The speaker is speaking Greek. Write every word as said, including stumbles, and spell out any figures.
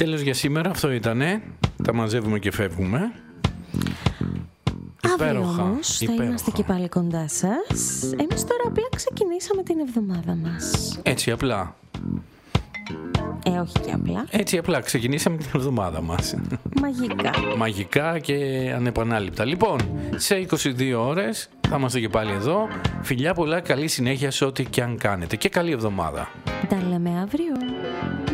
Τέλος για σήμερα, αυτό ήτανε. Τα μαζεύουμε και φεύγουμε. Αύριο Υπέροχα, όμως θα υπέροχα. είμαστε και πάλι κοντά σας. Εμείς τώρα απλά ξεκινήσαμε την εβδομάδα μας. Έτσι απλά. Ε, όχι και απλά. Έτσι απλά ξεκινήσαμε την εβδομάδα μας. Μαγικά. Μαγικά και ανεπανάληπτα. Λοιπόν, σε είκοσι δύο ώρες θα είμαστε και πάλι εδώ. Φιλιά πολλά, καλή συνέχεια σε ό,τι και αν κάνετε. Και καλή εβδομάδα. Τα λέμε αύριο.